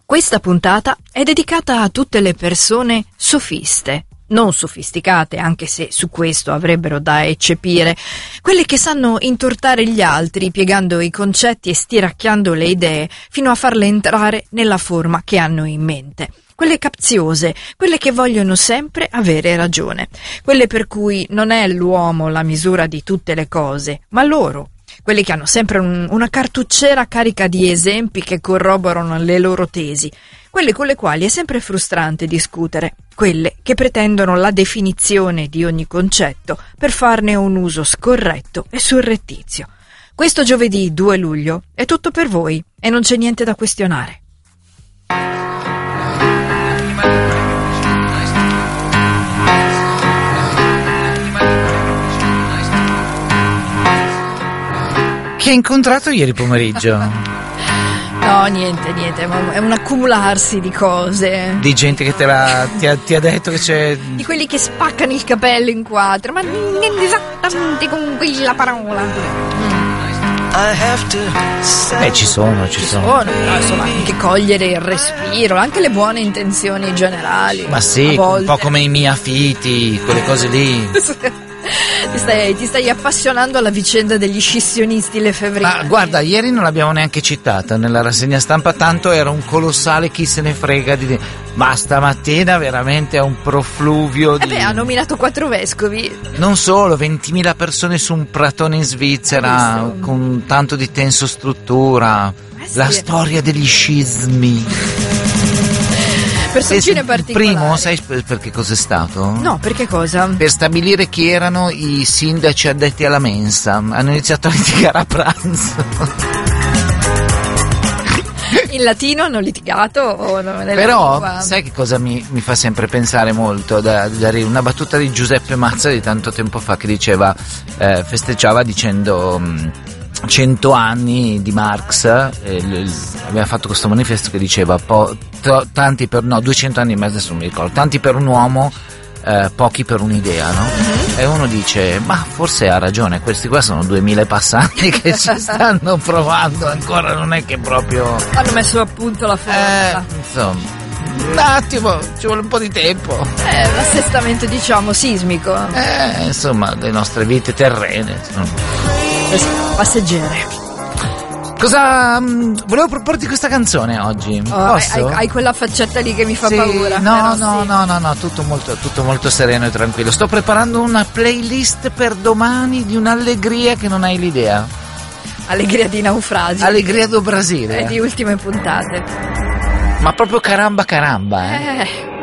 Questa puntata è dedicata a tutte le persone sofiste, non sofisticate, anche se su questo avrebbero da eccepire, quelle che sanno intortare gli altri piegando i concetti e stiracchiando le idee fino a farle entrare nella forma che hanno in mente. Quelle capziose, quelle che vogliono sempre avere ragione, quelle per cui non è l'uomo la misura di tutte le cose, ma loro. Quelli che hanno sempre una cartucciera carica di esempi che corroborano le loro tesi, quelle con le quali è sempre frustrante discutere, quelle che pretendono la definizione di ogni concetto per farne un uso scorretto e surrettizio. Questo giovedì 2 luglio è tutto per voi e non c'è niente da questionare. Che hai incontrato ieri pomeriggio? No, niente, è un accumularsi di cose. Di gente che ti ha detto che c'è... Di quelli che spaccano il capello in quattro, ma niente esattamente con quella parola. Ci sono. Però insomma anche cogliere il respiro, anche le buone intenzioni generali. Ma sì, un po' come i miafiti, quelle cose lì. Ti stai appassionando alla vicenda degli scissionisti lefebvriani. Ma guarda, ieri non l'abbiamo neanche citata nella rassegna stampa, tanto era un colossale chi se ne frega di... Ma stamattina veramente è un profluvio di... ha nominato 4 vescovi. Non solo, 20.000 persone su un pratone in Svizzera con tanto di tensostruttura. Sì. La storia degli scismi. Personcine particolari. Il primo, sai per che cosa è stato? No, per che cosa? Per stabilire chi erano i sindaci addetti alla mensa. Hanno iniziato a litigare a pranzo. In latino hanno litigato o no, però lingua? Sai che cosa mi fa sempre pensare molto una battuta di Giuseppe Mazza di tanto tempo fa che diceva festeggiava dicendo 100 anni di Marx, aveva fatto questo manifesto che diceva 200 anni e mezzo, adesso non mi ricordo, tanti per un uomo, pochi per un'idea, no? E uno dice, ma forse ha ragione, questi qua sono 2000 passanti che ci stanno provando, ancora non è che proprio... Hanno messo a punto la forza. Insomma, un attimo, ci vuole un po' di tempo. L'assestamento, diciamo, sismico. Insomma, le nostre vite terrene. Passeggere. Cosa volevo proporti questa canzone oggi? Hai quella faccetta lì che mi fa paura. No, tutto molto sereno e tranquillo. Sto preparando una playlist per domani di un'allegria che non hai l'idea. Allegria di naufragio. Allegria do Brasile. E di ultime puntate. Ma proprio caramba.